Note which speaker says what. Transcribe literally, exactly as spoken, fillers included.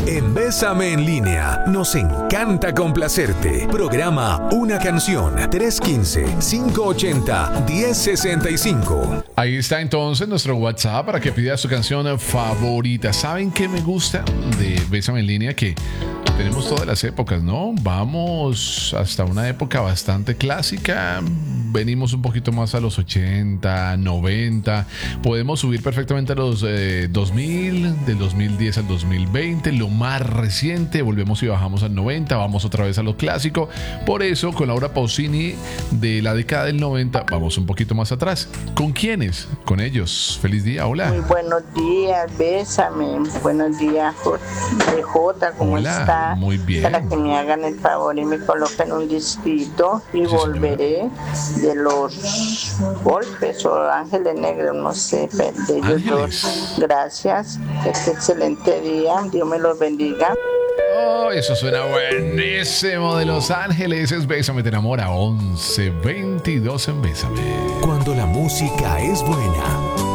Speaker 1: En Bésame en Línea, nos encanta complacerte. Programa Una Canción, tres uno cinco, cinco ocho cero, uno cero seis cinco.
Speaker 2: Ahí está entonces nuestro WhatsApp para que pida su canción favorita. ¿Saben qué me gusta de Bésame en Línea? Que tenemos todas las épocas, ¿no? Vamos hasta una época bastante clásica. Venimos un poquito más a los ochenta, noventa. Podemos subir perfectamente a los eh, dos mil, del dos mil diez al dos mil veinte. Lo más reciente, volvemos y bajamos al noventa. Vamos otra vez a lo clásico. Por eso, con Laura Pausini de la década del noventa, vamos un poquito más atrás. ¿Con quiénes? Con ellos. Feliz día, hola.
Speaker 3: Muy buenos días, Bésame. Buenos días, D J, ¿cómo
Speaker 2: Hola,
Speaker 3: está?
Speaker 2: muy bien.
Speaker 3: Para que me hagan el favor y me coloquen un disquito y sí, volveré señora. De los golpes o Ángeles Negros, no sé, de ellos dos. Gracias, este excelente día, Dios me los bendiga.
Speaker 2: Oh, eso suena buenísimo de Los Ángeles. Es Bésame te enamora, once veintidós en Bésame.
Speaker 1: Cuando la música es buena,